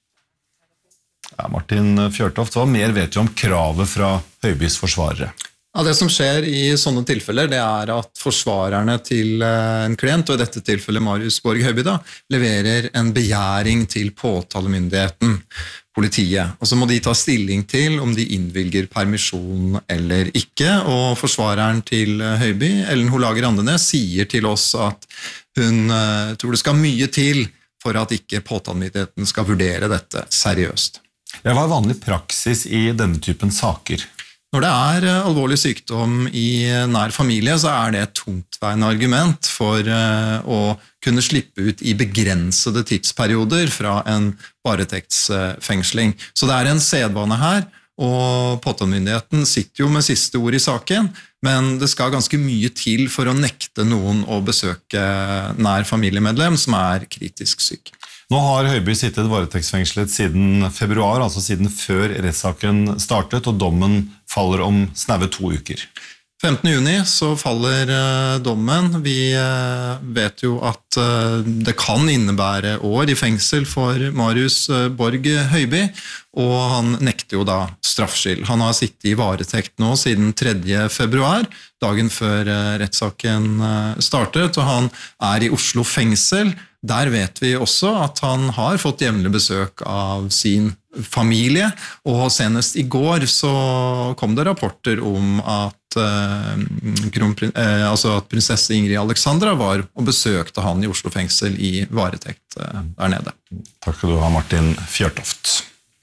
Speaker 2: Ja, Martin Fjørtoft, hva mer vet du om kravet fra Høibys forsvarere?
Speaker 3: Ja, det som skjer i sånne tilfeller, det er at forsvarerne til en klient, og i dette tilfellet Marius Borg Høiby, da, leverer en begjæring til påtalemyndigheten, politiet. Og så må de ta stilling til om de innvilger permisjon eller ikke, og forsvareren til Høiby, Ellen Holager Andenes, sier til oss at hun uh, tror det skal mye til for at ikke påtalemyndigheten skal vurdere dette seriøst.
Speaker 2: Ja, hva er vanlig praksis i denne typen saker?
Speaker 3: Når det er alvorlig sykdom i nær familie, så er det et tungtveiende argument for å kunne slippe ut i begrensede tidsperioder fra en varetektsfengsling. Så det er en sedvane her, og påtalemyndigheten sitter jo med siste ord i saken, men det skal ganske mye til for å nekte noen å besøke nær familiemedlem som er kritisk syk.
Speaker 2: Nå har Høiby sittet varetektsfengslet siden februar, altså siden før rettssaken startet, og dommen faller om snaue to uker.
Speaker 3: femtende juni så faller dommen. Vi vet jo at det kan innebære år i fengsel for Marius Borg Høiby, og han nekter jo da straffskyld. Han har sittet i varetekt nå siden tredje februar, dagen før rettssaken startet, og han er i Oslo fengsel. Der vet vi også at han har fått jevnlig besøk av sin familie, og senest i går så kom det rapporter om at, eh, eh, altså at prinsesse Ingrid Alexandra var og besøkte han i Oslo fengsel i varetekt eh, der nede.
Speaker 2: Takk skal du ha, Martin Fjørtoft.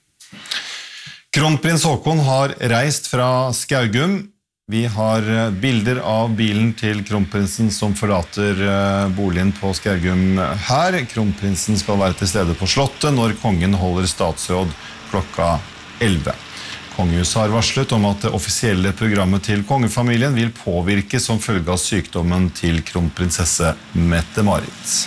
Speaker 2: Kronprins Haakon har reist fra Skaugum. Vi har bilder av bilen til kronprinsen som forlater boligen på Skaugum her. Kronprinsen skal være til stede på slottet når kongen holder statsråd klokka elleve. Kongehuset har varslet om at det offisielle programmet til kongefamilien vil påvirke som følge av sykdommen til kronprinsesse Mette-Marit.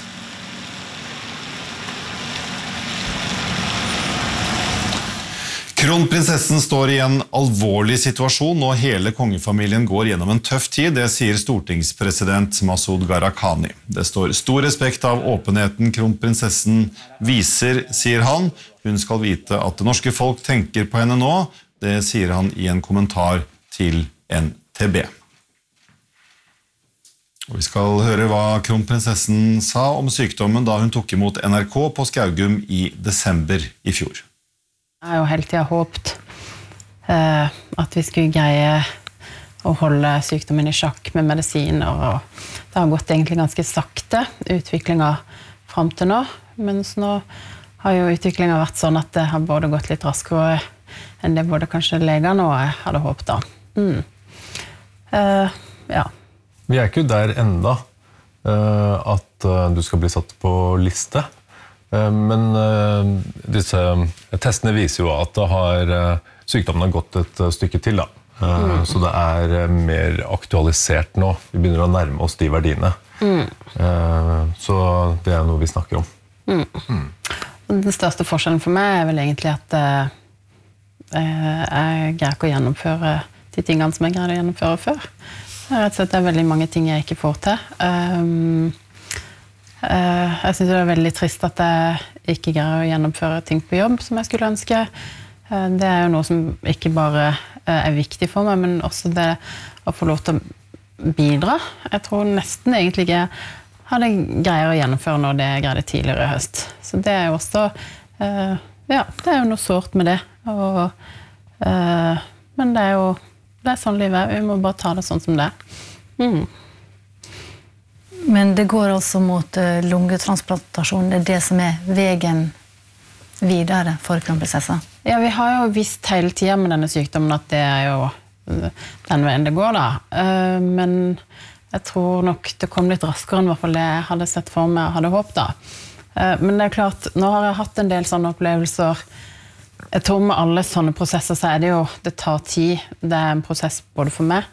Speaker 2: Kronprinsessen står i en alvorlig situasjon, og hele kongefamilien går gjennom en tøff tid, det sier stortingspresident Masoud Gharahkhani. Det står stor respekt av åpenheten kronprinsessen viser, sier han. Hun skal vite at det norske folk tenker på henne nå, det sier han i en kommentar til N T B. Og vi skal høre hva kronprinsessen sa om sykdommen da hun tok imot N R K på Skaugum i desember i fjor.
Speaker 5: Jeg har jo hele tiden håpet eh, at vi skulle greie å holde sykdommen i sjakk med medisiner, og det har gått egentlig ganske sakte, utviklingen frem til nå, mens nå har jo utviklingen vært sånn at det har både gått litt raskere enn det både kanskje legene og jeg hadde håpet da. Mm. Eh, ja.
Speaker 9: Vi er ikke der enda uh, at uh, du skal bli satt på liste. Men uh, disse testene viser jo at det har, uh, sykdommen har gått et uh, stykke til. Da. Uh, mm. Så det er uh, mer aktualisert nå. Vi begynner å nærme oss de verdiene. Mm. Uh, så det er noe vi snakker om.
Speaker 5: Mm. Mm. Den største forskjellen for meg er vel egentlig at uh, jeg greier ikke å gjennomføre de tingene som jeg greier å gjennomføre før. Rett og slett det er veldig mange ting jeg ikke får til. Um, Uh, jeg synes det er veldig trist at jeg ikke greier å gjennomføre ting på jobb som jeg skulle ønske. Uh, det er jo noe som ikke bare uh, er viktig for meg, men også det å få lov til å bidra. Jeg tror nesten egentlig ikke jeg hadde greier å gjennomføre når det jeg greide tidligere i høst. Så det er jo også, uh, ja, det er jo noe sårt med det. Og, uh, men det er jo, det er sånn livet er. Vi må bare ta det sånn som det er. Mm.
Speaker 1: Men det går altså mot lungetransplantasjon, det er det som er veien videre for kronprinsessa?
Speaker 5: Ja, vi har jo visst hele tiden med denne sykdommen at det er jo den veien det går da. Men jeg tror nok det kom litt raskere enn i hvert fall det jeg hadde sett for meg og hadde håpet da. Men det er klart, nå har jeg hatt en del sånne opplevelser. Jeg tror med alle sånne prosesser så er det jo, det tar tid. Det er en prosess både for meg,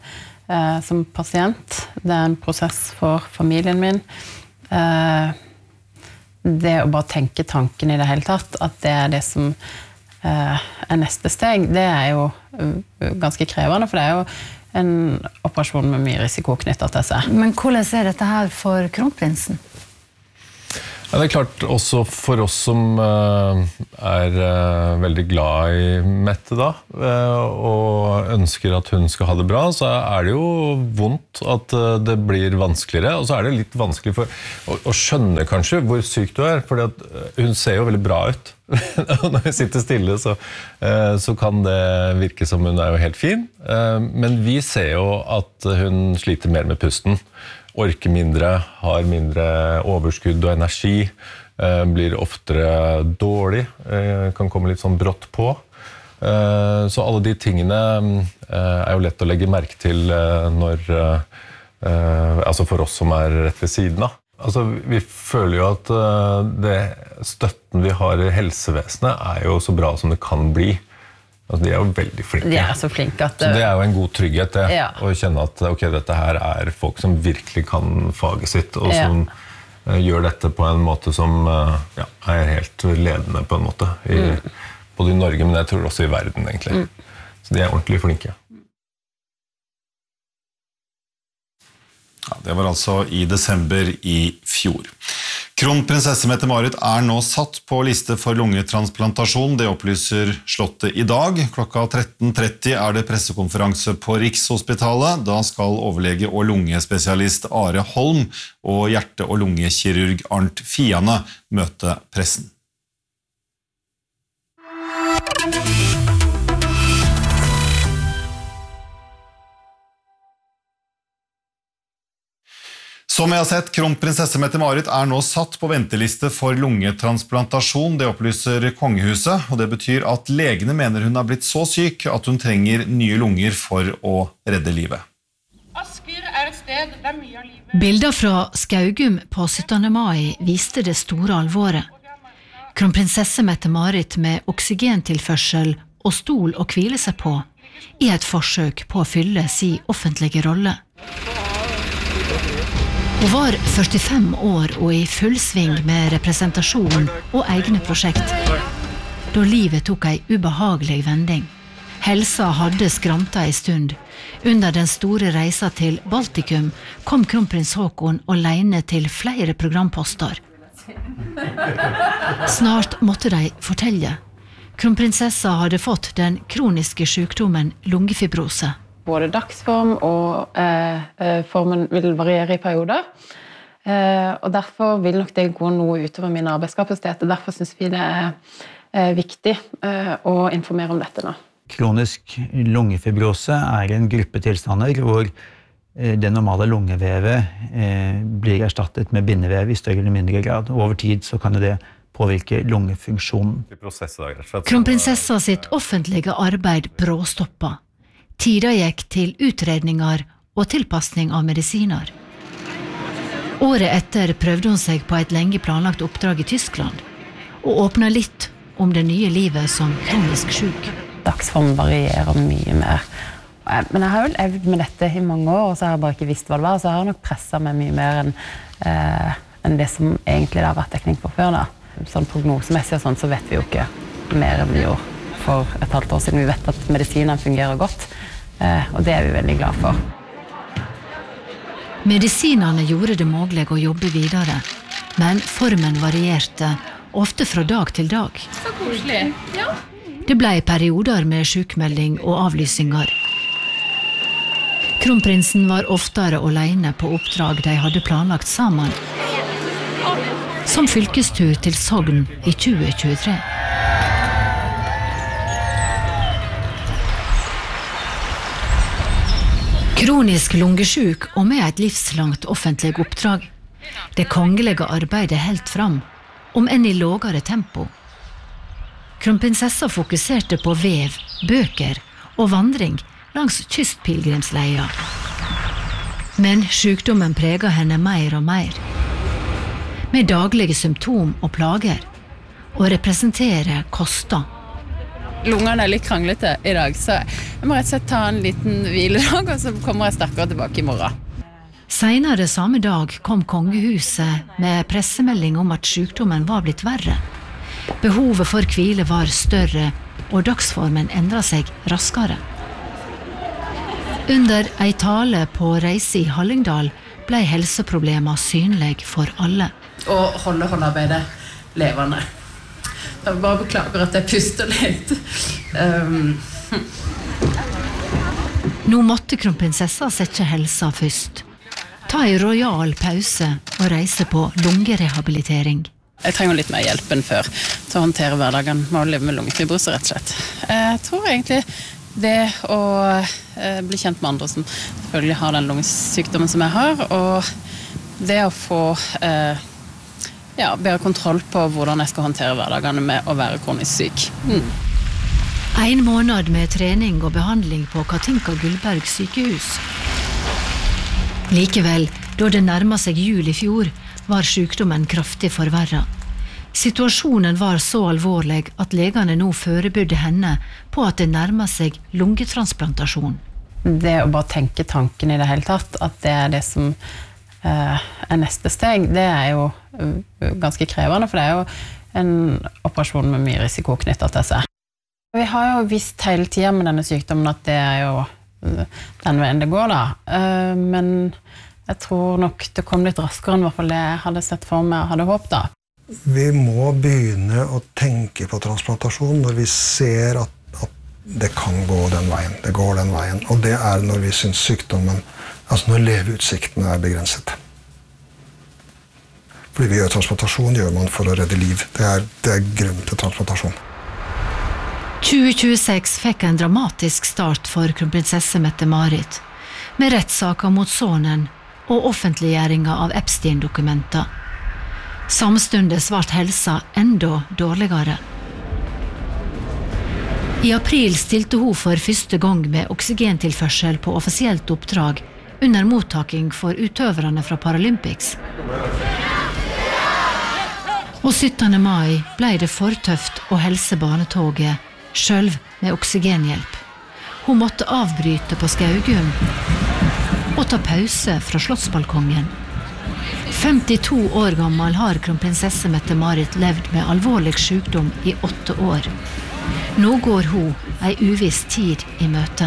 Speaker 5: eh, som pasient. Det er en prosess for familien min. Eh, det å bare tenke tanken i det hele tatt, at det er det som eh, er neste steg, det er jo ganske krevende, for det er jo en operasjon med mye risiko knyttet til seg.
Speaker 1: Men hvordan er dette her for kronprinsen?
Speaker 9: Ja, det er klart, også for oss som uh, er uh, veldig glad i Mette da, uh, og ønsker at hun skal ha det bra, så er det jo vondt at uh, det blir vanskeligere, og så er det litt vanskelig for å, å skjønne kanskje hvor syk du er, for hun ser jo veldig bra ut. Når hun sitter stille, så, uh, så kan det virke som hun er jo helt fin, uh, men vi ser jo at hun sliter mer med pusten, orker mindre, har mindre overskudd og energi, eh, blir oftere dårlig, eh, kan komme litt sånn brått på. Eh, så alle de tingene eh, er jo lett å legge merke til eh, når, eh, altså for oss som er rett ved siden av. Altså, vi føler jo at eh, det støtten vi har i helsevesenet er jo så bra som det kan bli. Altså, de er jo veldig flinke.
Speaker 5: De er så flinke at...
Speaker 9: Så det er jo en god trygghet, det.
Speaker 5: Ja.
Speaker 9: Å kjenne at ok, dette her er folk som virkelig kan faget sitt, og
Speaker 5: Ja.
Speaker 9: som uh, gjør dette på en måte som uh, ja, er helt ledende på en måte. I,
Speaker 5: Mm.
Speaker 9: Både i Norge, men jeg tror også i verden, egentlig.
Speaker 5: Mm.
Speaker 9: Så de er ordentlig flinke.
Speaker 2: Ja, det var altså i desember i fjor. Kronprinsesse Mette-Marit er nå satt på liste for lungetransplantasjon. Det opplyser Slottet i dag. Klokka tretten tretti er det pressekonferanse på Rikshospitalet. Da skal overlege og lungespesialist Are Holm og hjerte- og lungekirurg Arnt Fiane møte pressen. Som jeg har sett, kronprinsesse Mette-Marit er nå satt på venteliste for lungetransplantasjon. Det opplyser kongehuset, og det betyr at legene mener hun er blitt så syk at hun trenger nye lunger for å redde livet.
Speaker 4: Asker er et sted der mye av livet...
Speaker 1: Bilder fra Skaugum på syttende mai viste det store alvoret. Kronprinsesse Mette-Marit med oksygentilførsel og stol å hvile seg på, i et forsøk på å fylle sin offentlige rolle. Hun var førtifem år og i full sving med representasjon og egne prosjekt, da livet tok ei ubehagelig vending. Helsa hadde skranta en stund. Under den store reisa til Baltikum kom kronprins Haakon alene til flere programposter. Snart måtte de fortelle. Kronprinsessa hadde fått den kroniske sykdommen lungefibrose.
Speaker 5: Både dagsform og eh, formen vil variere i perioder. Eh, og derfor vil nok det gå noe utover min arbeidskapasitet. Og derfor synes vi det er eh, viktig eh, å informere om dette nå.
Speaker 6: Kronisk lungefibrose er en gruppe tilstander hvor eh, det normale lungevevet eh, blir erstattet med bindevev i større eller mindre grad. Og over tid så kan det påvirke lungefunksjonen.
Speaker 1: Kronprinsessa sitt offentlige arbeid bråstoppa. Tida gikk til utredninger og tilpassning av medisiner. Året etter prøvde hun seg på et lenge planlagt oppdrag i Tyskland, og åpnet litt om det nye livet som kronisk syk.
Speaker 5: Dagsform varierer mye mer. Men jeg har jo levd med dette i mange år, og så har jeg bare ikke visst hva det var, så jeg har nok presset meg mye mer enn, eh, enn det som egentlig har vært dekning på før da. Sånn prognosemessig og sånn, så vet vi jo ikke mer enn vi gjorde for et halvt år siden. Vi vet at medisinen fungerer godt, og det er vi veldig glad for.
Speaker 1: Medisinene gjorde det mulig å jobbe videre, men formen varierte, ofte fra dag til dag.
Speaker 4: Så koselig. Ja.
Speaker 1: Det ble perioder med sykmelding og avlysinger. Kronprinsen var oftere alene på oppdrag de hadde planlagt sammen, som fylkestur til Sogn i tjue tjuetre. Kronisk lungesjuk og med et livslangt offentlig oppdrag. Det kongelige arbeidet helt fram, om enn i lågere tempo. Kronprinsessa fokuserte på vev, bøker og vandring langs kystpilgrimsleia. Men sykdommen preget henne mer og mer. Med daglige symptom og plager, og representere kosta.
Speaker 5: Lungene er litt kranglete I dag, så jeg må rett og slett ta en liten hviledag, og så kommer jeg sterkere tilbake I morgen.
Speaker 1: Senere samme dag kom kongehuset med pressemelding om at sykdommen var blitt verre. Behovet for hvile var større, og dagsformen endret seg raskere. Under ei tale på reise I Hallingdal ble helseproblemer synlig for alle.
Speaker 5: Og holde håndarbeidet levende. Jeg bare beklager at jeg puster litt. Um.
Speaker 1: Nå måtte kronprinsessa sette helsa først. Ta en royal pause og reise på lungerehabilitering.
Speaker 5: Jeg trenger litt mer hjelp enn før til å håndtere hverdagen med å leve med lungefibrose, rett og slett. Jeg tror egentlig det å bli kjent med andre som selvfølgelig har den lungesykdommen som jeg har, og det å få eh, ja, bedre kontroll på hvordan jeg skal håndtere hverdagene med å være kronisk syk. Mm.
Speaker 1: En måned med trening og behandling på Katinka Gullberg sykehus. Likevel, da det nærmet seg jul I fjor, var sykdommen kraftig forverret. Situasjonen var så alvorlig at legene nå forebudde henne på at det nærmet seg lungetransplantasjon.
Speaker 5: Det å bare tenke tanken I det hele tatt, at det er det som eh, er neste steg, det er jo ganske krevende, for det er jo en operasjon med mye risiko knyttet til seg. Vi har jo visst hele tiden med denne sykdommen at det er jo den veien det går da, eh, men jeg tror nok det kom litt raskere enn I hvert fall det jeg hadde sett for meg og hadde håpet da.
Speaker 7: Vi må begynne å tenke på transplantasjon når vi ser at, at det kan gå den veien, det går den veien, og det er når vi synes sykdommen, altså når leveutsiktene er begrenset. Fordi vi gjør transplantasjon, gjør man for å redde liv. Det er, det er grunnen til transplantasjon.
Speaker 1: tjue tjueseks fikk en dramatisk start for kronprinsesse Mette-Marit, med rettssaker mot sonen og offentliggjøringa av Epstein-dokumenter. Samstundes vart helsa enda dårligere. I april stilte hun for første gang med oksygentilførsel på offisielt oppdrag under mottaking for utøverne fra Paralympics. Og syttende mai ble det for tøft å helse barnetoget, selv med oksygenhjelp. Hun måtte avbryte på Skaugum og ta pause fra slottsbalkongen. femtito år gammel har kronprinsesse Mette-Marit levd med alvorlig sykdom I åtte år. Nå går hun ei uviss tid I møte.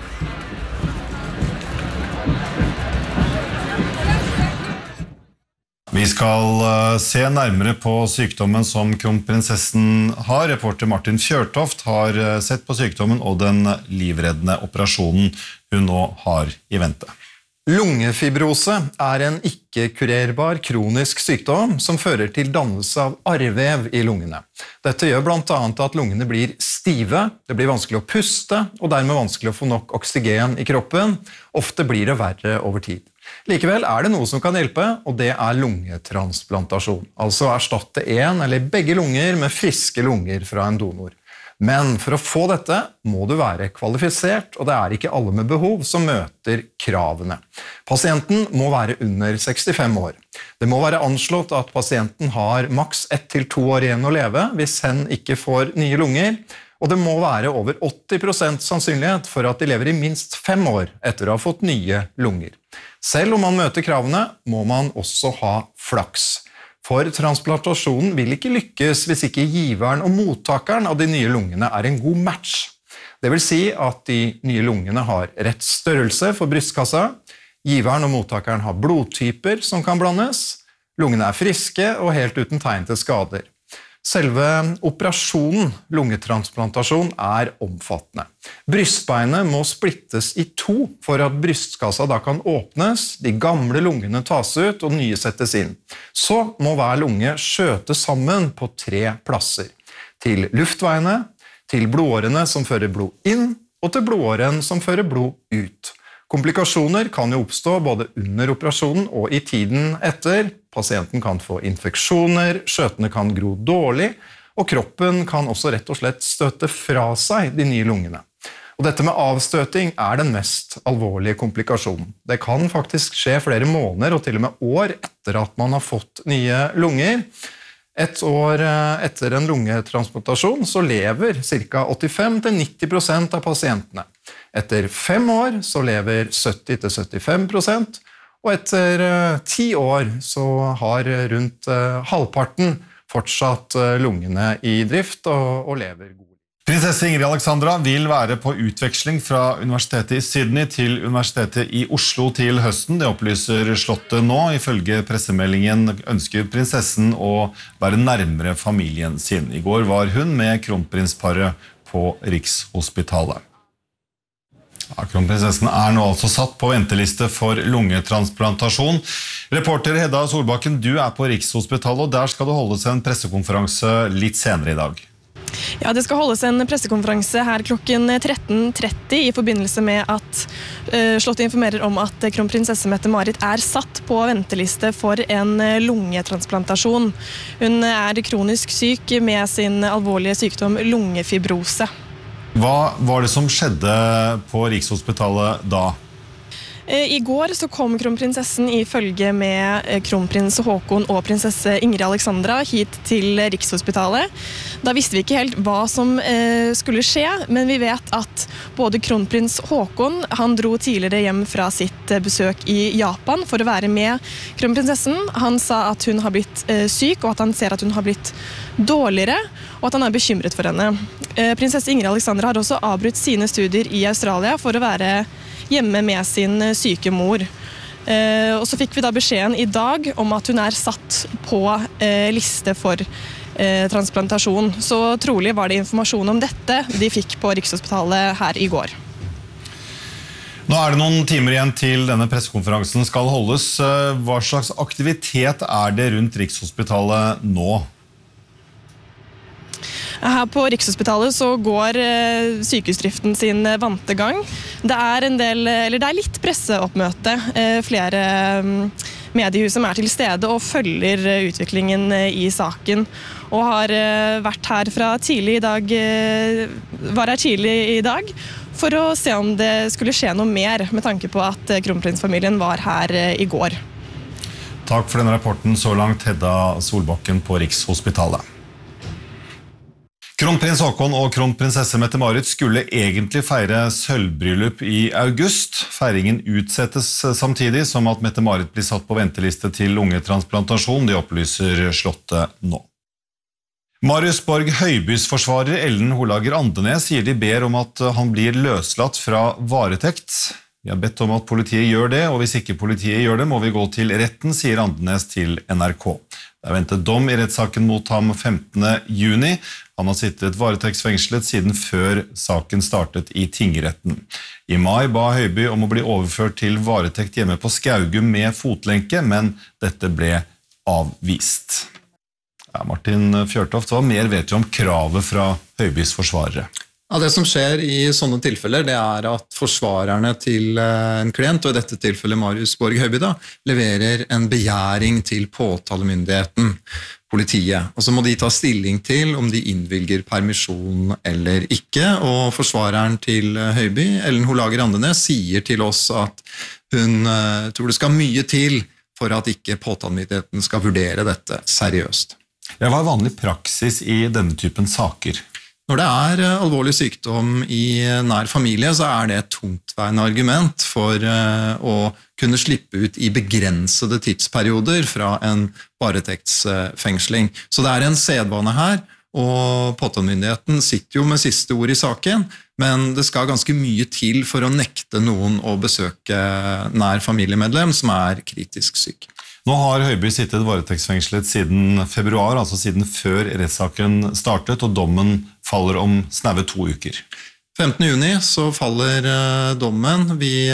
Speaker 2: Vi skal se nærmere på sykdommen som kronprinsessen har. Reporter Martin Fjørtoft har sett på sykdommen og den livreddende operasjonen hun nå har I vente.
Speaker 3: Lungefibrose er en ikke-kurerbar kronisk sykdom som fører til dannelse av arrvev I lungene. Dette gjør blant annet at lungene blir stive, det blir vanskelig å puste, og dermed vanskelig å få nok oksygen I kroppen. Ofte blir det verre over tid. Likevel er det noe som kan hjelpe, og det er lungetransplantasjon. Altså erstatte en eller begge lunger med friske lunger fra en donor. Men for å få dette må du være kvalifisert, og det er ikke alle med behov som møter kravene. Pasienten må være under sekstifem år. Det må være anslått at pasienten har maks ett til to år igjen å leve hvis hen ikke får nye lunger, og det må være over åtti prosent sannsynlighet for at de lever I minst fem år etter å ha fått nye lunger. Selv om man møter kravene, må man også ha flaks. For transplantasjonen vil ikke lykkes hvis ikke giveren og mottakeren av de nye lungene er en god match. Det vil si at de nye lungene har rett størrelse for brystkassa, giveren og mottakeren har blodtyper som kan blandes, lungene er friske og helt uten tegn til skader. Selve operasjonen, lungetransplantasjon, er omfattende. Brystbeinet må splittes I to for at brystkassa da kan åpnes, de gamle lungene tas ut og nye settes inn. Så må hver lunge skjøte sammen på tre plasser. Til luftveiene, til blodårene som fører blod inn, og til blodåren som fører blod ut. Komplikasjoner kan jo oppstå både under operasjonen og I tiden etter. Pasienten kan få infeksjoner, skjøtene kan gro dårlig, og kroppen kan også rett og slett støte fra seg de nye lungene. Og dette med avstøting er den mest alvorlige komplikasjonen. Det kan faktisk skje flere måneder og til og med år etter at man har fått nye lunger. Et år etter en lungetransplantasjon så lever ca. åttifem til nitti prosent av pasientene. Etter fem år så lever sytti til syttifem prosent, og etter ti år så har rundt halvparten fortsatt lungene i drift og, og lever god.
Speaker 2: Prinsesse Ingrid Alexandra vil være på utveksling fra Universitetet i Sydney til Universitetet i Oslo til høsten. Det opplyser slottet nå. Ifølge pressemeldingen ønsker prinsessen å være nærmere familien sin. I går var hun med kronprinsparet på Rikshospitalet. Ja, kronprinsessen er nå altså satt på venteliste for lungetransplantasjon. Reporter Hedda Solbakken, du er på Rikshospitalet, og der skal det holdes en pressekonferanse litt senere i dag.
Speaker 8: Ja, det skal holdes en pressekonferanse her klokken tretten tretti i forbindelse med at uh, Slottet informerer om at kronprinsesse Mette-Marit er satt på venteliste for en lungetransplantasjon. Hun er kronisk syk med sin alvorlige sykdom lungefibrose.
Speaker 2: Hva var det som skjedde på Rikshospitalet da?
Speaker 8: I går så kom kronprinsessen i følge med kronprins Håkon og prinsesse Ingrid Alexandra hit til Rikshospitalet. Da visste vi ikke helt hva som skulle skje, men vi vet at både kronprins Håkon, han dro tidligere hjem fra sitt besøk i Japan for å være med kronprinsessen. Han sa at hun har blitt syk, og at han ser at hun har blitt dårligere, og at han er bekymret for henne. Prinsesse Ingrid Alexandra har også avbrutt sine studier i Australia for å være hjemme med sin syke mor. Eh, og så fikk vi da beskjeden i dag om at hun er satt på eh, liste for eh, transplantasjon. Så trolig var det informasjon om dette de fikk på Rikshospitalet her i går.
Speaker 2: Nå er det noen timer igjen til denne pressekonferansen skal holdes. Hva slags aktivitet er det rundt Rikshospitalet nå?
Speaker 8: Her på Rikshospitalet så går sykehusdriften sin vante gang. Det er en del, eller det er litt presseoppmøte. Flere mediehus som er til stede og følger utviklingen i saken. Og har vært her fra tidlig i dag, var her tidlig i dag for å se om det skulle skje noe mer med tanke på at kronprinsfamilien var her i går.
Speaker 2: Takk for denne rapporten så langt, Hedda Solbakken på Rikshospitalet. Kronprins Håkon og kronprinsesse Mette-Marit skulle egentlig feire sølvbryllup i august. Feiringen utsettes samtidig som at Mette-Marit blir satt på venteliste til lungetransplantasjon, det opplyser slottet nå. Marius Borg Høibys forsvarer Ellen Holager Andenes sier de ber om at han blir løslatt fra varetekt. Vi har bedt om at politiet gjør det, og hvis ikke politiet gjør det, må vi gå til retten, sier Andenes til N R K. Det er ventet dom i rettssaken mot ham femtende juni. Han har sittet varetektsfengslet siden før saken startet i tingretten. I mai ba Høiby om å bli overført til varetekt hjemme på Skaugum med fotlenke, men dette ble avvist. Ja, Martin Fjørtoft, hva mer vet du om kravet fra Høibys forsvarere?
Speaker 3: Ja, det som skjer i sånne tilfeller, det er at forsvarerne til en klient, og i dette tilfellet Marius Borg Høiby, da, leverer en begjæring til påtalemyndigheten, politiet. Og så må de ta stilling til om de innvilger permisjon eller ikke, og forsvareren til Høiby, Ellen Holager Andenes, sier til oss at hun uh, tror det skal mye til for at ikke påtalemyndigheten skal vurdere dette seriøst.
Speaker 2: Ja, hva er vanlig praksis i denne typen saker?
Speaker 3: Når det er alvorlig sykdom i nær familie, så er det et tungtveiende argument for å kunne slippe ut i begrensede tidsperioder fra en varetektsfengsling. Så det er en sedvane her, og påtalemyndigheten sitter jo med siste ord i saken, men det skal ganske mye til for å nekte noen å besøke nær familiemedlem som er kritisk syk.
Speaker 2: Nå har Høiby sittet varetektsfengslet siden februar, altså siden før rettssaken startet, og dommen faller om snaue to uker.
Speaker 3: femtende juni så faller dommen. Vi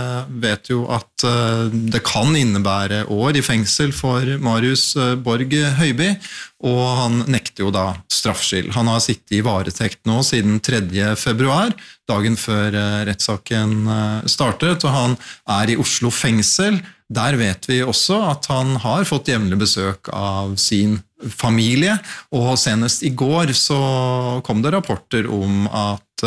Speaker 3: vet jo at det kan innebære år i fengsel for Marius Borg Høiby, og han nekter jo da straffskyld. Han har sittet i varetekt nå siden tredje februar, dagen før rettssaken startet, og han er i Oslo fengsel. Der vet vi også at han har fått jevnlig besøk av sin familie, og senest i går så kom det rapporter om at,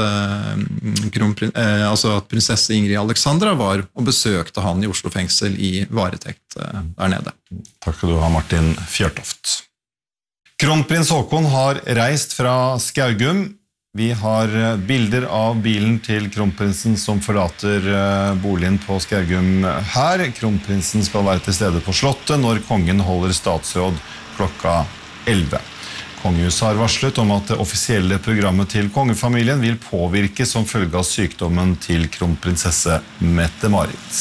Speaker 3: eh, altså at prinsesse Ingrid Alexandra var og besøkte han i Oslo fengsel i varetekt eh, der nede.
Speaker 2: Takk skal du ha, Martin Fjørtoft. Kronprins Haakon har reist fra Skaugum. Vi har bilder av bilen til kronprinsen som forlater boligen på Skaugum her. Kronprinsen skal være til stede på slottet når kongen holder statsråd klokka elleve. Kongehuset har varslet om at det offisielle programmet til kongefamilien vil påvirke som følge av sykdommen til kronprinsesse Mette-Marit.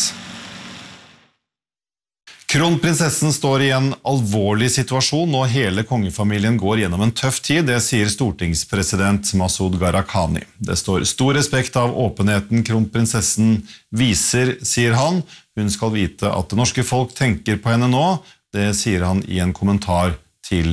Speaker 2: Kronprinsessen står i en alvorlig situasjon, og hele kongefamilien går gjennom en tøff tid, det sier stortingspresident Masoud Gharahkhani. Det står stor respekt av åpenheten kronprinsessen viser, sier han. Hun skal vite at det norske folk tenker på henne nå, det sier han i en kommentar til